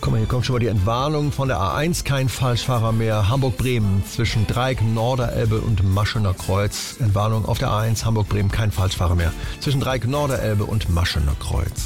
Guck mal, hier kommt schon mal die Entwarnung von der A1. Kein Falschfahrer mehr. Hamburg-Bremen zwischen Dreieck, Norderelbe und Maschener Kreuz. Entwarnung auf der A1 Hamburg-Bremen. Kein Falschfahrer mehr. Zwischen Dreieck, Norderelbe und Maschener Kreuz.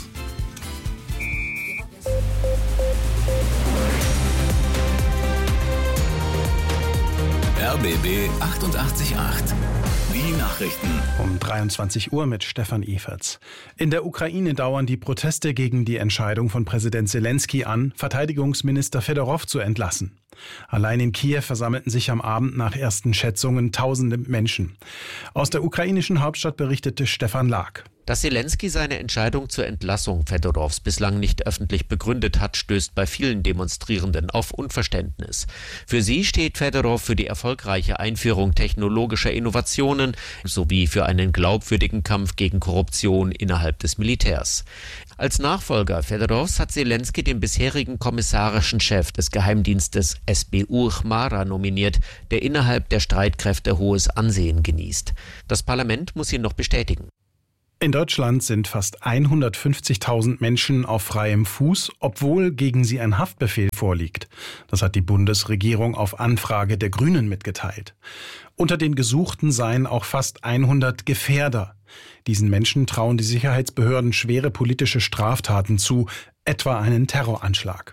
RBB 88.8. Die Nachrichten. Um 23 Uhr mit Stefan Everts. In der Ukraine dauern die Proteste gegen die Entscheidung von Präsident Zelensky an, Verteidigungsminister Fedorow zu entlassen. Allein in Kiew versammelten sich am Abend nach ersten Schätzungen tausende Menschen. Aus der ukrainischen Hauptstadt berichtete Stefan Lag. Dass Zelensky seine Entscheidung zur Entlassung Fedorows bislang nicht öffentlich begründet hat, stößt bei vielen Demonstrierenden auf Unverständnis. Für sie steht Fedorow für die erfolgreiche Einführung technologischer Innovationen sowie für einen glaubwürdigen Kampf gegen Korruption innerhalb des Militärs. Als Nachfolger Fedorows hat Zelensky den bisherigen kommissarischen Chef des Geheimdienstes SBU Chmara nominiert, der innerhalb der Streitkräfte hohes Ansehen genießt. Das Parlament muss ihn noch bestätigen. In Deutschland sind fast 150.000 Menschen auf freiem Fuß, obwohl gegen sie ein Haftbefehl vorliegt. Das hat die Bundesregierung auf Anfrage der Grünen mitgeteilt. Unter den Gesuchten seien auch fast 100 Gefährder. Diesen Menschen trauen die Sicherheitsbehörden schwere politische Straftaten zu, etwa einen Terroranschlag.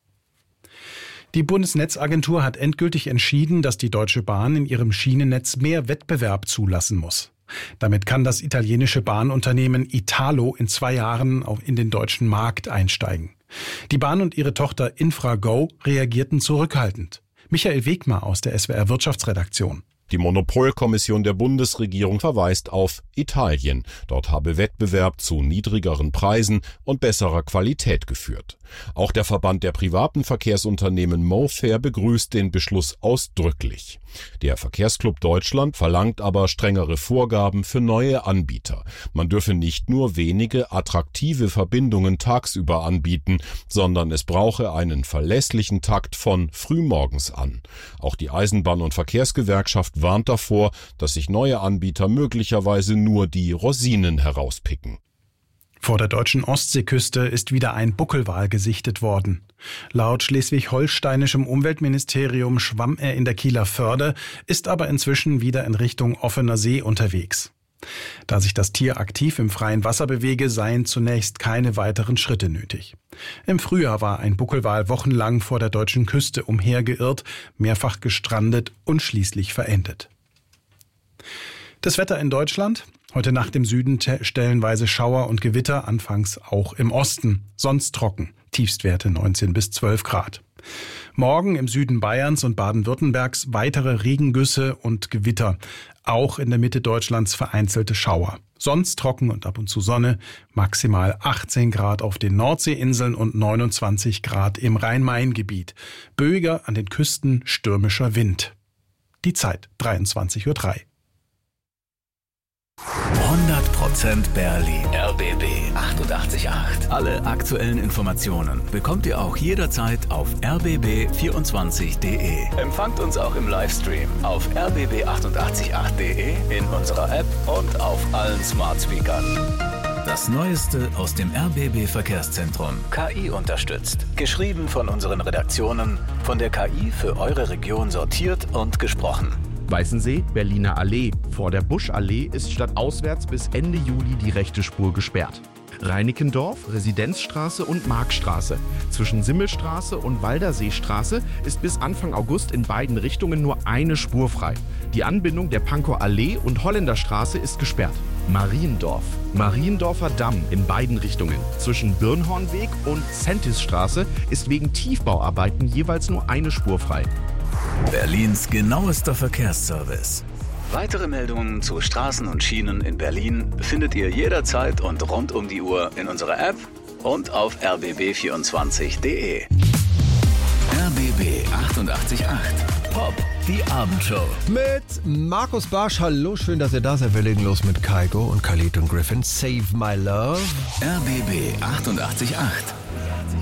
Die Bundesnetzagentur hat endgültig entschieden, dass die Deutsche Bahn in ihrem Schienennetz mehr Wettbewerb zulassen muss. Damit kann das italienische Bahnunternehmen Italo in 2 Jahren in den deutschen Markt einsteigen. Die Bahn und ihre Tochter Infrago reagierten zurückhaltend. Michael Wegmar aus der SWR Wirtschaftsredaktion. Die Monopolkommission der Bundesregierung verweist auf Italien. Dort habe Wettbewerb zu niedrigeren Preisen und besserer Qualität geführt. Auch der Verband der privaten Verkehrsunternehmen MoFair begrüßt den Beschluss ausdrücklich. Der Verkehrsclub Deutschland verlangt aber strengere Vorgaben für neue Anbieter. Man dürfe nicht nur wenige attraktive Verbindungen tagsüber anbieten, sondern es brauche einen verlässlichen Takt von frühmorgens an. Auch die Eisenbahn- und Verkehrsgewerkschaft warnt davor, dass sich neue Anbieter möglicherweise nur die Rosinen herauspicken. Vor der deutschen Ostseeküste ist wieder ein Buckelwal gesichtet worden. Laut schleswig-holsteinischem Umweltministerium schwamm er in der Kieler Förde, ist aber inzwischen wieder in Richtung offener See unterwegs. Da sich das Tier aktiv im freien Wasser bewege, seien zunächst keine weiteren Schritte nötig. Im Frühjahr war ein Buckelwal wochenlang vor der deutschen Küste umhergeirrt, mehrfach gestrandet und schließlich verendet. Das Wetter in Deutschland? Heute Nacht im Süden stellenweise Schauer und Gewitter, anfangs auch im Osten. Sonst trocken, Tiefstwerte 19 bis 12 Grad. Morgen im Süden Bayerns und Baden-Württembergs weitere Regengüsse und Gewitter. Auch in der Mitte Deutschlands vereinzelte Schauer. Sonst trocken und ab und zu Sonne, maximal 18 Grad auf den Nordseeinseln und 29 Grad im Rhein-Main-Gebiet. Böiger an den Küsten stürmischer Wind. Die Zeit 23:03 Uhr. 100% Berlin. RBB 88.8. Alle aktuellen Informationen bekommt ihr auch jederzeit auf rbb24.de. Empfangt uns auch im Livestream auf rbb888.de, in unserer App und auf allen Smart Speakern. Das Neueste aus dem RBB Verkehrszentrum. KI unterstützt. Geschrieben von unseren Redaktionen, von der KI für eure Region sortiert und gesprochen. Weißensee, Berliner Allee. Vor der Buschallee ist stadtauswärts bis Ende Juli die rechte Spur gesperrt. Reinickendorf, Residenzstraße und Markstraße. Zwischen Simmelstraße und Walderseestraße ist bis Anfang August in beiden Richtungen nur eine Spur frei. Die Anbindung der Pankower Allee und Holländerstraße ist gesperrt. Mariendorf. Mariendorfer Damm in beiden Richtungen. Zwischen Birnhornweg und Sentisstraße ist wegen Tiefbauarbeiten jeweils nur eine Spur frei. Berlins genauester Verkehrsservice. Weitere Meldungen zu Straßen und Schienen in Berlin findet ihr jederzeit und rund um die Uhr in unserer App und auf rbb24.de. RBB 88.8. Pop, die Abendshow. Mit Markus Barsch. Hallo, schön, dass ihr da seid. Wir legen los mit Kygo und Khalid und Griffin. Save My Love. RBB 88.8.